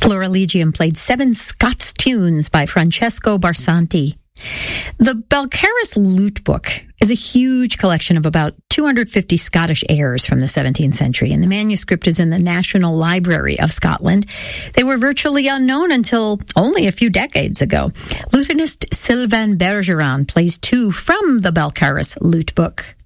Florilegium played 7 Scots tunes by Francesco Barsanti. The Balcarres Lute Book is a huge collection of about 250 Scottish airs from the 17th century, and the manuscript is in the National Library of Scotland. They were virtually unknown until only a few decades ago. Lutenist Sylvain Bergeron plays 2 from the Balcarres Lute Book.